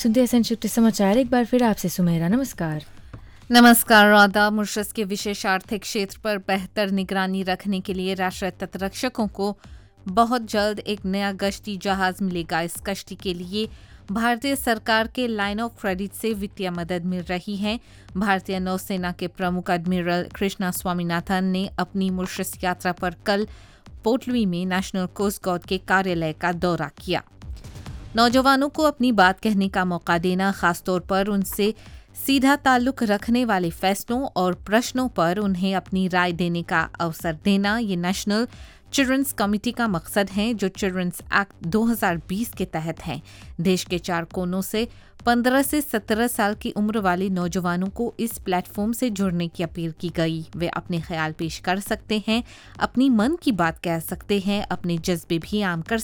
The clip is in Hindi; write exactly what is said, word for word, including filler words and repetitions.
सुनते हैं संक्षिप्त समाचार। एक बार फिर आपसे सुमेरा। नमस्कार। नमस्कार। राधा मॉरिशस के विशेष आर्थिक क्षेत्र पर बेहतर निगरानी रखने के लिए राष्ट्रीय तटरक्षकों को बहुत जल्द एक नया गश्ती जहाज मिलेगा। इस कश्ती के लिए भारतीय सरकार के लाइन ऑफ क्रेडिट से वित्तीय मदद मिल रही है। भारतीय नौसेना के प्रमुख एडमिरल कृष्णा स्वामीनाथन ने अपनी मॉरिशस यात्रा पर कल पोर्ट लुई में नेशनल कोस्ट गार्ड के कार्यालय का दौरा किया। नौजवानों को अपनी बात कहने का मौका देना, खासतौर पर उनसे सीधा ताल्लुक रखने वाले फैसलों और प्रश्नों पर उन्हें अपनी राय देने का अवसर देना, ये नेशनल चिल्ड्रंस कमेटी का मकसद है, जो चिल्ड्रंस एक्ट दो हज़ार बीस के तहत है। देश के चार कोनों से पंद्रह से सत्रह साल की उम्र वाले नौजवानों को इस प्लेटफॉर्म से जुड़ने की अपील की गई। वे अपने ख्याल पेश कर सकते हैं, अपनी मन की बात कह सकते हैं, अपने जज्बे भी आम कर